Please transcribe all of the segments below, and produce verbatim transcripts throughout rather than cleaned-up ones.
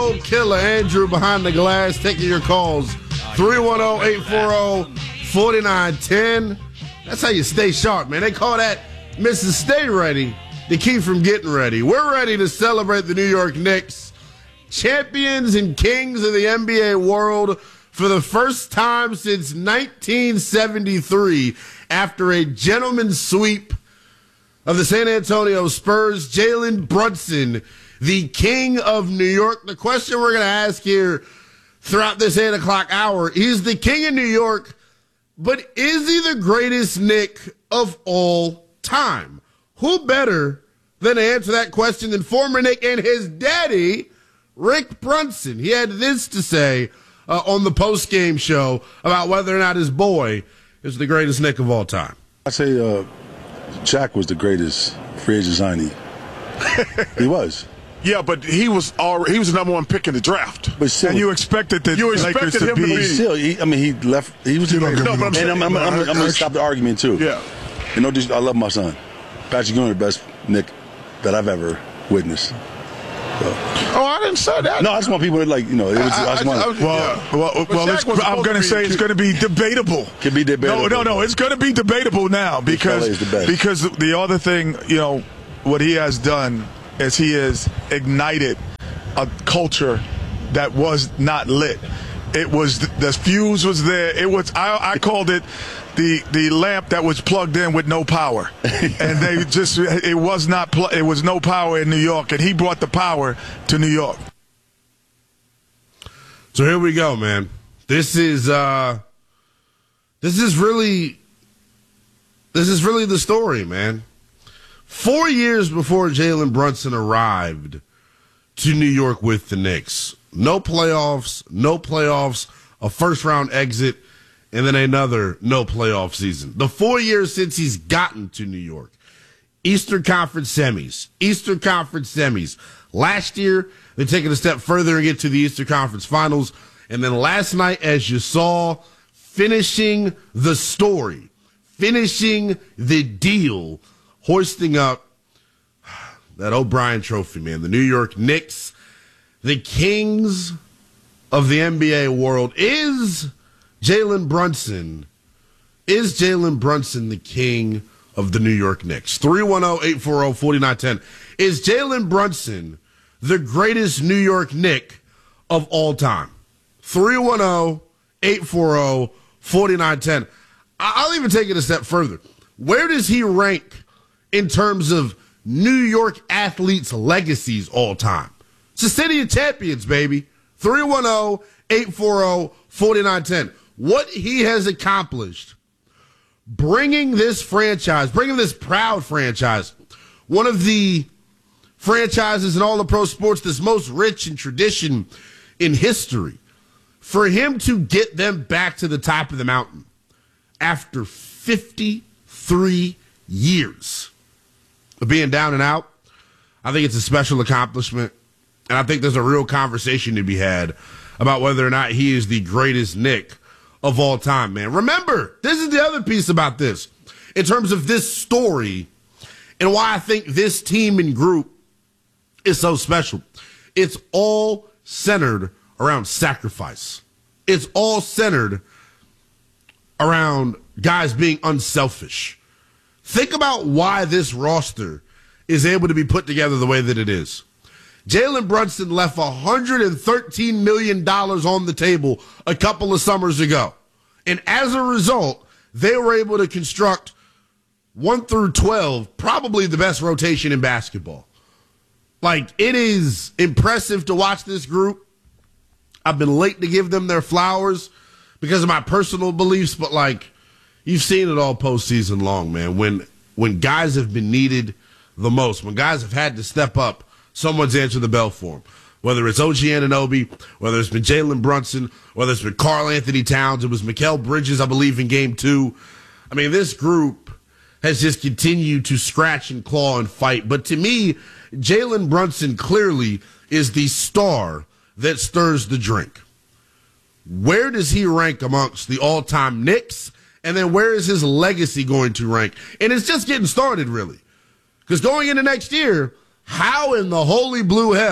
Killer Andrew behind the glass taking your calls. three one zero, eight four zero, four nine one zero. That's how you stay sharp, man. They call that Missus Stay Ready, the key from getting ready. We're ready to celebrate the New York Knicks, champions and kings of the N B A world for the first time since nineteen seventy-three after a gentleman's sweep of the San Antonio Spurs. Jalen Brunson, the king of New York. The question we're going to ask here throughout this eight o'clock hour, he's the king of New York, but is he the greatest Knick of all time? Who better than to answer that question than former Knick and his daddy, Rick Brunson? He had this to say uh, on the post-game show about whether or not his boy is the greatest Knick of all time. I say uh, Shaq was the greatest free agent signee. He was. Yeah, but he was already, he was the number one pick in the draft. But still, and you expected the you Lakers expected to him be. to be. Still, he, I mean, he left. He was. You don't give no, him but I'm the- saying- And I'm, I'm, I'm, I'm, I'm going to stop the argument too. Yeah. You know, just, I love my son. Patrick Ewing, the best Knick that I've ever witnessed. So. Oh, I didn't say that. No, I just want people to like, you know, it was, I, I just want. I- I- Well, Yeah. well, But well Shaq it's, was I'm supposed going to to say be it's cute. going to be debatable. Could be debatable. No, no, no. It's going to be debatable now because Fella is the best. because the other thing, you know, what he has done is he has ignited a culture that was not lit. It was the fuse was there. It was I, I called it the the lamp that was plugged in with no power, and they just it was not pl- it was no power in New York, and he brought the power to New York. So here we go, man. This is uh this is really this is really the story, man. Four years before Jalen Brunson arrived to New York with the Knicks. No playoffs, no playoffs, a first round exit, and then another no playoff season. The four years since he's gotten to New York. Eastern Conference semis, Eastern Conference semis. Last year, they're taking a step further and get to the Eastern Conference Finals. And then last night, as you saw, finishing the story, finishing the deal, hoisting up that O'Brien Trophy, man. The New York Knicks, the kings of the N B A world. Is Jalen Brunson, is Jalen Brunson the king of the New York Knicks? three one zero, eight four zero, four nine one zero. Is Jalen Brunson the greatest New York Knick of all time? three one zero, eight four zero, four nine one zero. I'll even take it a step further. Where does he rank in terms of New York athletes' legacies all time? It's the city of champions, baby. three one zero, eight four zero, four nine one zero. What he has accomplished, bringing this franchise, bringing this proud franchise, one of the franchises in all the pro sports that's most rich in tradition in history, for him to get them back to the top of the mountain after fifty-three years of being down and out, I think it's a special accomplishment. And I think there's a real conversation to be had about whether or not he is the greatest Knick of all time, man. Remember, this is the other piece about this in terms of this story and why I think this team and group is so special. It's all centered around sacrifice. It's all centered around guys being unselfish. Think about why this roster is able to be put together the way that it is. Jalen Brunson left one hundred thirteen million dollars on the table a couple of summers ago. And as a result, they were able to construct one through twelve, probably the best rotation in basketball. Like, it is impressive to watch this group. I've been late to give them their flowers because of my personal beliefs, but, like, you've seen it all postseason long, man. When when guys have been needed the most, when guys have had to step up, someone's answered the bell for them. Whether it's O G Anunoby, whether it's been Jalen Brunson, whether it's been Karl Anthony Towns, it was Mikal Bridges, I believe, in game two. I mean, this group has just continued to scratch and claw and fight. But to me, Jalen Brunson clearly is the star that stirs the drink. Where does he rank amongst the all-time Knicks? And then where is his legacy going to rank? And it's just getting started, really. Because going into next year, how in the holy blue hell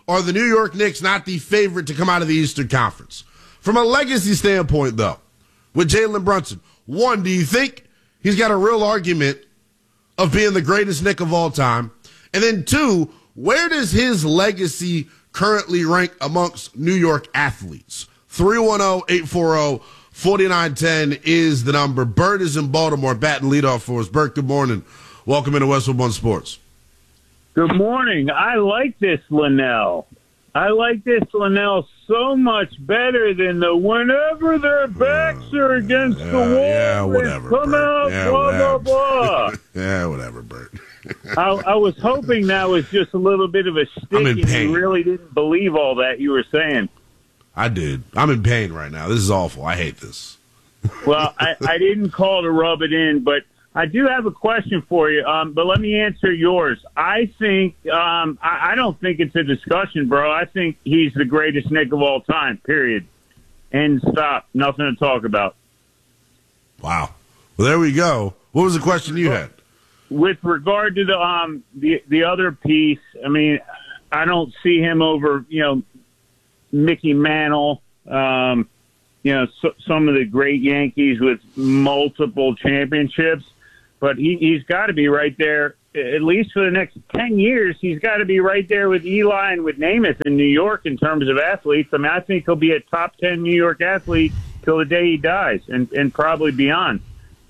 are the New York Knicks not the favorite to come out of the Eastern Conference? From a legacy standpoint, though, with Jalen Brunson, one, do you think he's got a real argument of being the greatest Knick of all time? And then two, where does his legacy currently rank amongst New York athletes? three one zero, eight four zero, four nine one zero is the number. Bert is in Baltimore, batting leadoff for us. Bert, good morning. Welcome into Westwood One Sports. Good morning. I like this Linnell. I like this Linnell so much better than the whenever their backs are against yeah, the wall. Yeah, whatever. Come Bert. out, yeah, blah, whatever. blah, blah. yeah, whatever, Bert. I, I was hoping that was just a little bit of a stick I'm in and pain. you really didn't believe all that you were saying. I did. I'm in pain right now. This is awful. I hate this. Well, I, I didn't call to rub it in, but I do have a question for you, um, but let me answer yours. I think um, I, I don't think it's a discussion, bro. I think he's the greatest Knick of all time, period. And stop. Nothing to talk about. Wow. Well, there we go. What was the question you had? With regard to the um the the other piece, I mean, I don't see him over, you know, Mickey Mantle, um, you know, so, some of the great Yankees with multiple championships. But he, he's got to be right there, at least for the next ten years. He's got to be right there with Eli and with Namath in New York in terms of athletes. I mean, I think he'll be a top ten New York athlete till the day he dies, and, and probably beyond.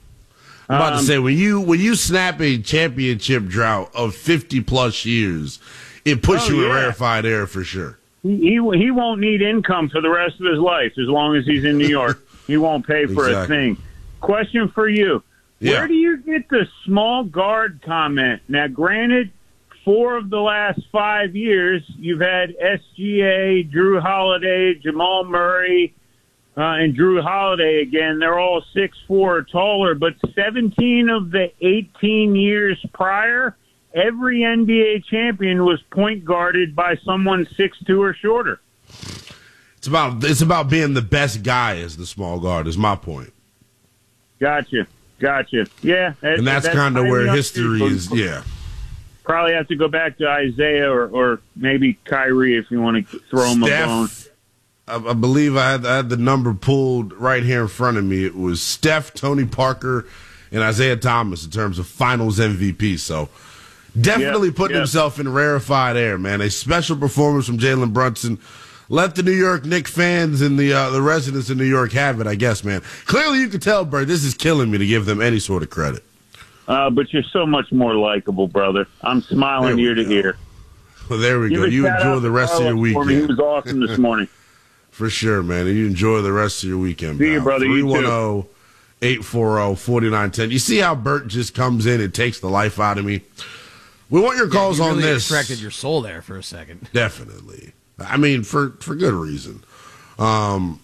I'm about Um, to say, when you when you snap a championship drought of fifty plus years, it puts Oh, you in yeah. rarefied air for sure. He, he he won't need income for the rest of his life as long as he's in New York. He won't pay for Exactly. a thing. Question for you. Yeah. Where do you get the small guard comment? Now, granted, four of the last five years, you've had S G A, Drew Holiday, Jamal Murray, uh, and Drew Holiday again. They're all six four or taller, but seventeen of the eighteen years prior, every N B A champion was point guarded by someone six two or shorter. It's about it's about being the best guy as the small guard. Is my point, Gotcha. Gotcha. Yeah. that- and that's, kind of where highly history understood. is. Yeah, Probably have to go back to Isaiah or, or maybe Kyrie if you want to throw him a bone. Steph. I, I believe I had, I had the number pulled right here in front of me. It was Steph, Tony Parker, and Isaiah Thomas in terms of Finals M V P. So definitely Yep, putting yep. himself in rarefied air, man. A special performance from Jalen Brunson. Let the New York Knicks fans and the uh, the residents of New York have it, I guess, man. Clearly, you can tell, Bert, this is killing me to give them any sort of credit. Uh, but you're so much more likable, brother. I'm smiling There we ear to go. ear. Well, there we Give go. a You shout enjoy out the to rest of your Carlos for me. He weekend. was awesome this morning. For sure, man. And you enjoy the rest of your weekend. See you, brother. You too. three one zero, eight four zero, four nine one zero. You see how Bert just comes in and takes the life out of me? We want your calls you on really this. extracted your soul there for a second. Definitely. I mean, for, for good reason. Um,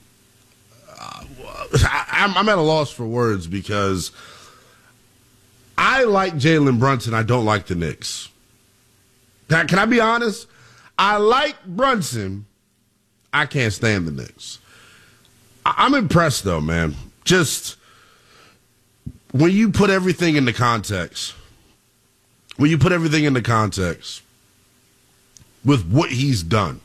uh, I, I'm, I'm at a loss for words because I like Jalen Brunson. I don't like the Knicks. Can I, can I be honest? I like Brunson. I can't stand the Knicks. I, I'm impressed, though, man. Just when you put everything into context, when you put everything into context with what he's done,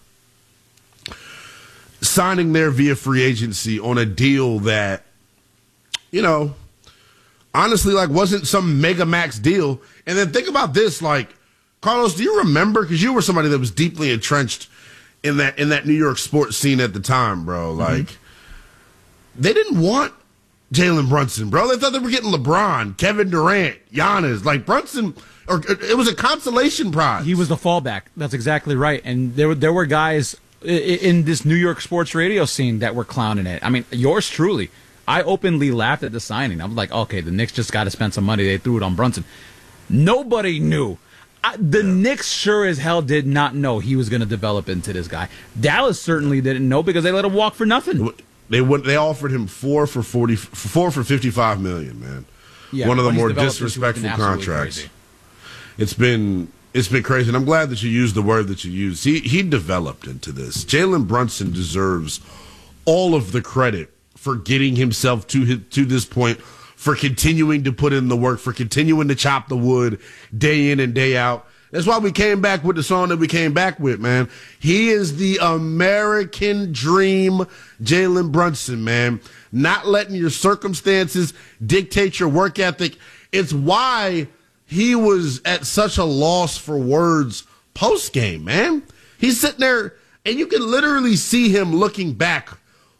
signing there via free agency on a deal that, you know, honestly, like, wasn't some mega max deal. And then think about this, like, Carlos, do you remember? Because you were somebody that was deeply entrenched in that in that New York sports scene at the time, bro. Like, mm-hmm. they didn't want Jalen Brunson, bro. They thought they were getting LeBron, Kevin Durant, Giannis. Like, Brunson, or it was a consolation prize. He was the fallback. That's exactly right. And there were there were guys in this New York sports radio scene that were clowning it. I mean, yours truly. I openly laughed at the signing. I was like, okay, the Knicks just got to spend some money. They threw it on Brunson. Nobody knew. I, the yeah. Knicks sure as hell did not know he was going to develop into this guy. Dallas certainly didn't know because they let him walk for nothing. They would. They offered him four for forty, four for fifty-five million. Man, yeah, one of the more more disrespectful contracts. Crazy. It's been it's been crazy, and I'm glad that you used the word that you used. He he developed into this. Jalen Brunson deserves all of the credit for getting himself to his, to this point, for continuing to put in the work, for continuing to chop the wood day in and day out. That's why we came back with the song that we came back with, man. He is the American dream, Jalen Brunson, man. Not letting your circumstances dictate your work ethic. It's why he was at such a loss for words post-game, man. He's sitting there, and you can literally see him looking back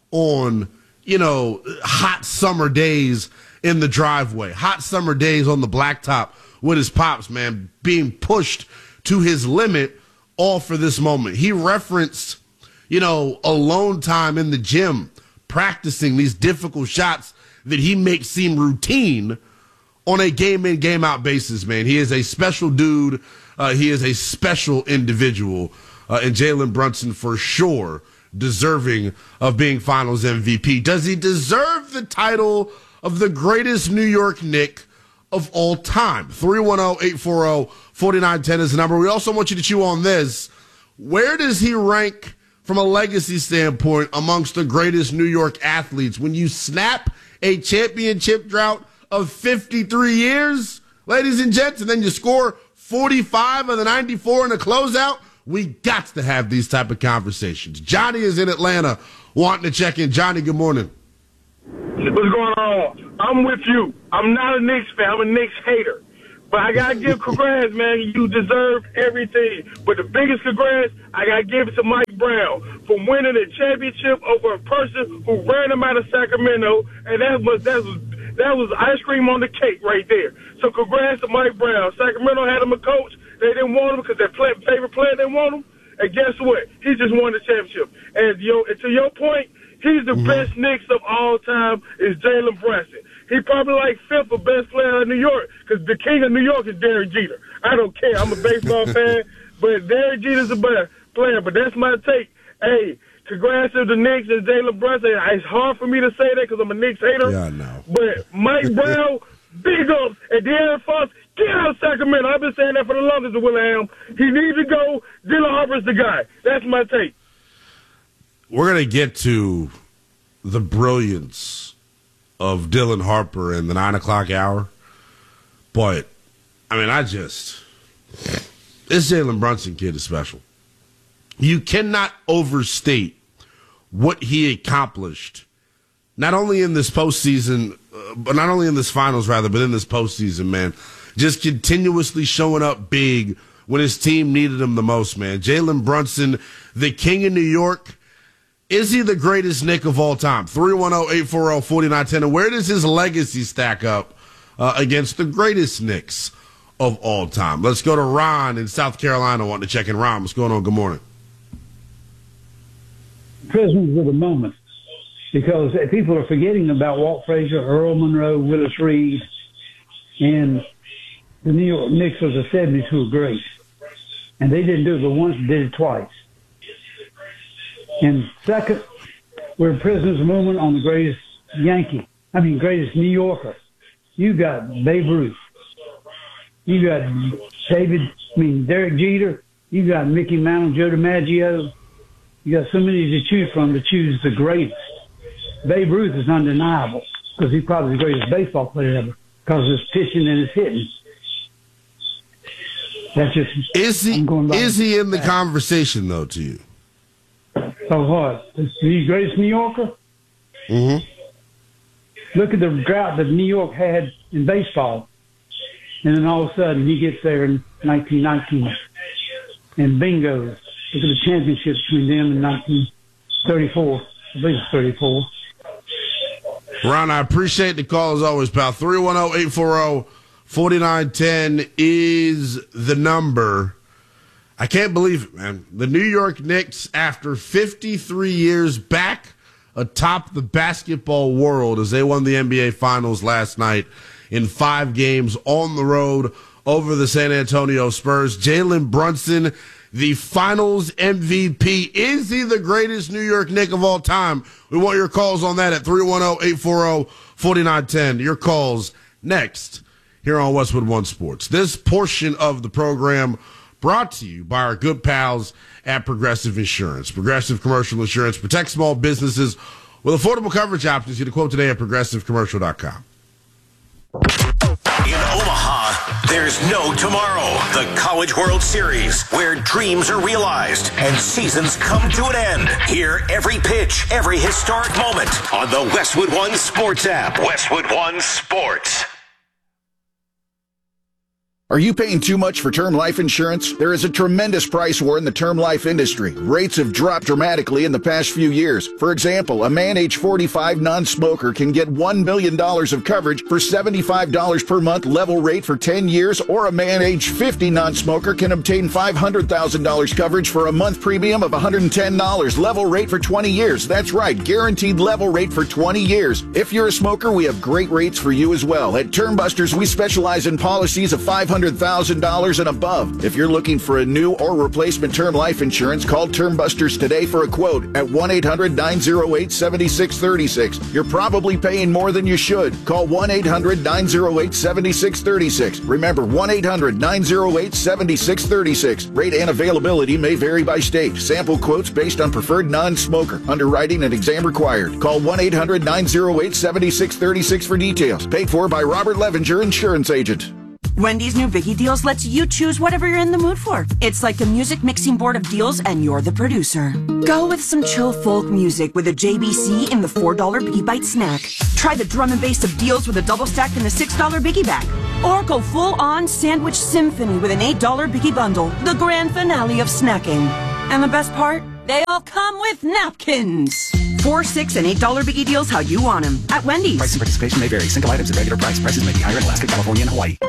on, you know, hot summer days in the driveway, hot summer days on the blacktop with his pops, man, being pushed to his limit all for this moment. He referenced, you know, alone time in the gym, practicing these difficult shots that he makes seem routine on a game-in, game-out basis, man. He is a special dude. Uh, he is a special individual. Uh, and Jalen Brunson, for sure, deserving of being Finals M V P. Does he deserve the title of the greatest New York Knick of all time? three one zero, eight four zero, four nine one zero is the number. We also want you to chew on this. Where does he rank from a legacy standpoint amongst the greatest New York athletes? When you snap a championship drought of fifty-three years, ladies and gents, and then you score forty-five of the ninety-four in a closeout, we got to have these type of conversations. Johnny is in Atlanta wanting to check in. Johnny, good morning. What's going on? I'm with you. I'm not a Knicks fan. I'm a Knicks hater. But I got to give congrats, man. You deserve everything. But the biggest congrats, I got to give it to Mike Brown for winning a championship over a person who ran him out of Sacramento. And that was, that was, that was ice cream on the cake right there. So congrats to Mike Brown. Sacramento had him a coach. They didn't want him because their play, favorite player didn't want him. And guess what? He just won the championship. And, yo, and to your point, he's the mm-hmm. best Knicks of all time is Jalen Brunson. He probably like fifth or best player in New York because the king of New York is Derek Jeter. I don't care. I'm a baseball fan, but Derek Jeter's the best player. But that's my take. Hey, congrats to the Knicks and Jalen Brunson. It's hard for me to say that because I'm a Knicks hater. Yeah, I know. But Mike Brown, big ups. And De'Aaron Fox, get out of Sacramento. I've been saying that for the longest of Willingham. He needs to go. Dylan Harper's the guy. That's my take. We're going to get to the brilliance of Dylan Harper in the nine o'clock hour. But, I mean, I just, this Jalen Brunson kid is special. You cannot overstate what he accomplished, not only in this postseason, uh, but not only in this finals, rather, but in this postseason, man. Just continuously showing up big when his team needed him the most, man. Jalen Brunson, the king of New York. Is he the greatest Knick of all time? three one zero, eight four zero, four nine one zero. And where does his legacy stack up uh, against the greatest Knicks of all time? Let's go to Ron in South Carolina wanting to check in. Ron, what's going on? Good morning. Prisoners of the moment, because people are forgetting about Walt Frazier, Earl Monroe, Willis Reed, and the New York Knicks of the seventies who were great. And they didn't do it but once, did it twice. And second, we're prisoners of the moment on the greatest Yankee, I mean greatest New Yorker. You got Babe Ruth. You got David, I mean Derek Jeter. You got Mickey Mantle, Joe DiMaggio. You got so many to choose from to choose the greatest. Babe Ruth is undeniable because he's probably the greatest baseball player ever because of his pitching and his hitting. That's just is he is he in the that. conversation though to you? So what? Is he the greatest New Yorker? Mm-hmm. Look at the drought that New York had in baseball. And then all of a sudden he gets there in nineteen nineteen. And bingo. Look at the championship between them in nineteen thirty-four. I believe it's thirty-four. Ron, I appreciate the call as always, pal. three one zero, eight four zero, four nine one zero is the number. I can't believe it, man. The New York Knicks, after fifty-three years, back atop the basketball world as they won the N B A Finals last night in five games on the road over the San Antonio Spurs. Jalen Brunson, the Finals M V P. Is he the greatest New York Knick of all time? We want your calls on that at three one zero, eight four zero, four nine one zero. Your calls next here on Westwood One Sports. This portion of the program brought to you by our good pals at Progressive Insurance. Progressive Commercial Insurance protects small businesses with affordable coverage options. Get a quote today at progressive commercial dot com. In Omaha, there's no tomorrow. The College World Series, where dreams are realized and seasons come to an end. Hear every pitch, every historic moment on the Westwood One Sports app. Westwood One Sports. Are you paying too much for term life insurance? There is a tremendous price war in the term life industry. Rates have dropped dramatically in the past few years. For example, a man age forty-five non-smoker can get one million dollars of coverage for seventy-five dollars per month level rate for ten years, or a man age fifty non-smoker can obtain five hundred thousand dollars coverage for a month premium of one hundred ten dollars level rate for twenty years. That's right, guaranteed level rate for twenty years. If you're a smoker, we have great rates for you as well. At Term Busters, we specialize in policies of five hundred thousand dollars and above. If you're looking for a new or replacement term life insurance, call Term Busters today for a quote at one eight hundred nine oh eight seven six three six. You're probably paying more than you should. Call one eight hundred nine oh eight seven six three six. Remember, one eight hundred nine oh eight seven six three six. Rate and availability may vary by state. Sample quotes based on preferred non-smoker. Underwriting and exam required. Call one eight hundred nine oh eight seven six three six for details. Paid for by Robert Levenger, insurance agent. Wendy's new Biggie Deals lets you choose whatever you're in the mood for. It's like a music mixing board of deals, and you're the producer. Go with some chill folk music with a J B C in the four dollar Biggie Bite snack. Try the drum and bass of deals with a double stack in the six dollar Biggie bag. Or go full-on sandwich symphony with an eight dollar Biggie bundle, the grand finale of snacking. And the best part? They all come with napkins. Four, six, and eight dollar Biggie Deals how you want them at Wendy's. Price and participation may vary. Single items at regular price. Prices may be higher in Alaska, California, and Hawaii.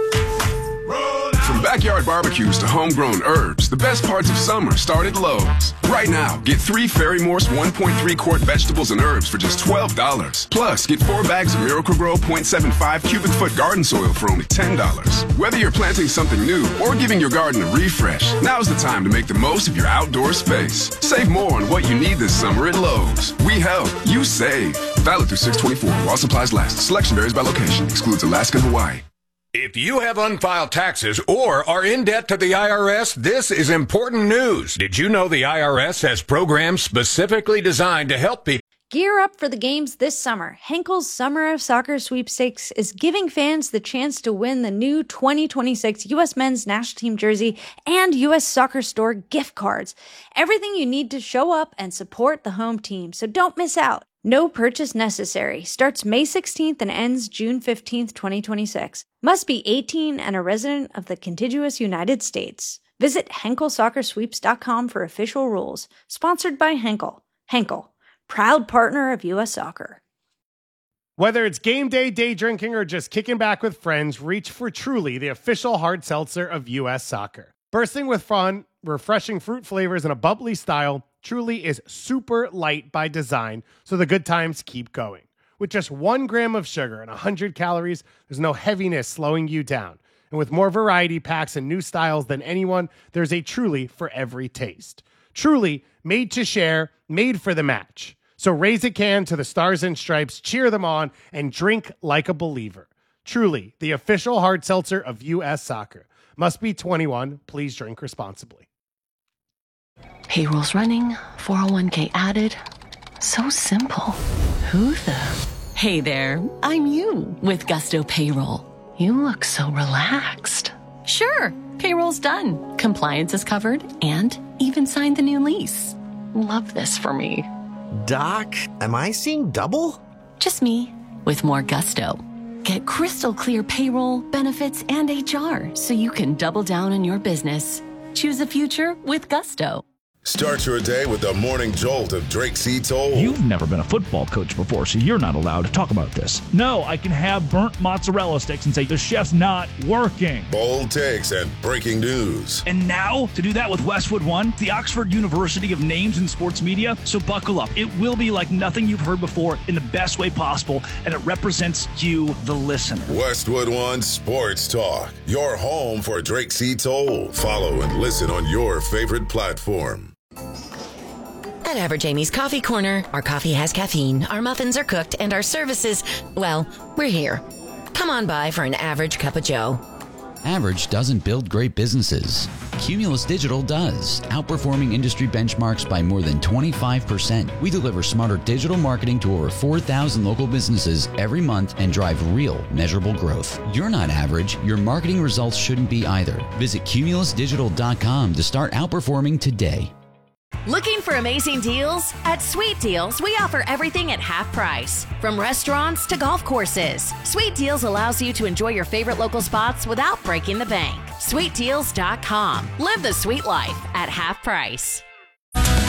From backyard barbecues to homegrown herbs, the best parts of summer start at Lowe's. Right now, get three Fairy Morse one point three quart vegetables and herbs for just twelve dollars. Plus, get four bags of Miracle-Gro point seven five cubic foot garden soil for only ten dollars. Whether you're planting something new or giving your garden a refresh, now's the time to make the most of your outdoor space. Save more on what you need this summer at Lowe's. We help, you save. Valid through six twenty-four while supplies last. Selection varies by location. Excludes Alaska and Hawaii. If you have unfiled taxes or are in debt to the I R S, this is important news. Did you know the I R S has programs specifically designed to help people? Gear up for the games this summer. Henkel's Summer of Soccer Sweepstakes is giving fans the chance to win the new twenty twenty-six U S Men's National Team jersey and U S Soccer Store gift cards. Everything you need to show up and support the home team, so don't miss out. No purchase necessary. Starts May sixteenth and ends June fifteenth, twenty twenty-six. Must be eighteen and a resident of the contiguous United States. Visit Henkel Soccer Sweeps dot com for official rules. Sponsored by Henkel. Henkel, proud partner of U S Soccer. Whether it's game day, day drinking, or just kicking back with friends, reach for Truly, the official hard seltzer of U S Soccer. Bursting with fun, refreshing fruit flavors, and a bubbly style, Truly is super light by design, so the good times keep going. With just one gram of sugar and one hundred calories, there's no heaviness slowing you down. And with more variety packs and new styles than anyone, there's a Truly for every taste. Truly, made to share, made for the match. So raise a can to the Stars and Stripes, cheer them on, and drink like a believer. Truly, the official hard seltzer of U S Soccer. Must be twenty-one. Please drink responsibly. Payroll's running, four oh one k added. So simple. Who the? Hey there, I'm you with Gusto Payroll. You look so relaxed. Sure, payroll's done. Compliance is covered and even signed the new lease. Love this for me. Doc, am I seeing double? Just me with more gusto. Get crystal clear payroll, benefits, and H R so you can double down on your business. Choose a future with Gusto. Start your day with the morning jolt of Drake C. Toll. You've never been a football coach before, so you're not allowed to talk about this. No, I can have burnt mozzarella sticks and say the chef's not working. Bold takes and breaking news. And now, to do that with Westwood One, the Oxford University of Names in Sports Media, so buckle up. It will be like nothing you've heard before in the best way possible, and it represents you, the listener. Westwood One Sports Talk, your home for Drake C. Toll. Follow and listen on your favorite platform. At Average Amy's Coffee Corner, our coffee has caffeine, our muffins are cooked, and our services, well, we're here. Come on by for an average cup of joe. Average doesn't build great businesses. Cumulus Digital does, outperforming industry benchmarks by more than twenty-five percent. We deliver smarter digital marketing to over four thousand local businesses every month and drive real, measurable growth. You're not average. Your marketing results shouldn't be either. Visit cumulus digital dot com to start outperforming today. Looking for amazing deals? At Sweet Deals, we offer everything at half price. From restaurants to golf courses, Sweet Deals allows you to enjoy your favorite local spots without breaking the bank. sweet deals dot com. Live the sweet life at half price.